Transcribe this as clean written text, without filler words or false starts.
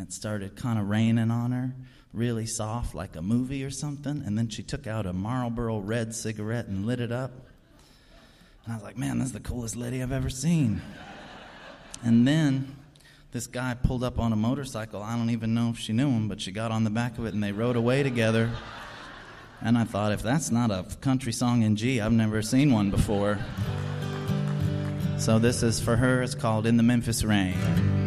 it started kind of raining on her, really soft, like a movie or something. And then she took out a Marlboro Red cigarette and lit it up. And I was like, man, that's the coolest lady I've ever seen. And then this guy pulled up on a motorcycle. I don't even know if she knew him, but she got on the back of it and they rode away together. And I thought, if that's not a country song in G, I've never seen one before. So this is for her. It's called In the Memphis Rain.